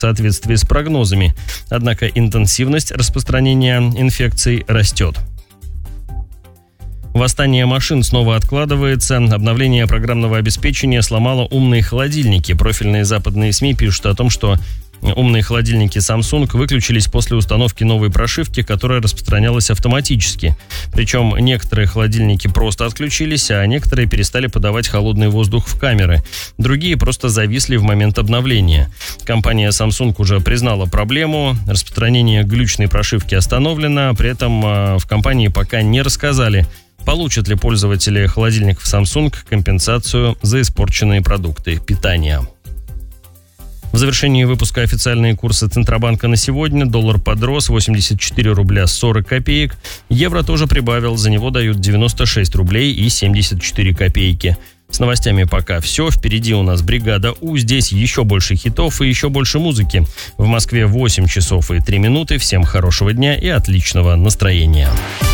в соответствии с прогнозами. Однако интенсивность распространения инфекций растет. Восстание машин снова откладывается. Обновление программного обеспечения сломало умные холодильники. Профильные западные СМИ пишут о том, что умные холодильники Samsung выключились после установки новой прошивки, которая распространялась автоматически. Причем некоторые холодильники просто отключились, а некоторые перестали подавать холодный воздух в камеры. Другие просто зависли в момент обновления. Компания Samsung уже признала проблему. Распространение глючной прошивки остановлено. При этом в компании пока не рассказали, получат ли пользователи холодильников Samsung компенсацию за испорченные продукты питания. В завершении выпуска официальные курсы Центробанка на сегодня. Доллар подрос 84 рубля 40 копеек. Евро тоже прибавил, за него дают 96 рублей и 74 копейки. С новостями пока все. Впереди у нас бригада У. Здесь еще больше хитов и еще больше музыки. В Москве 8 часов и 3 минуты. Всем хорошего дня и отличного настроения.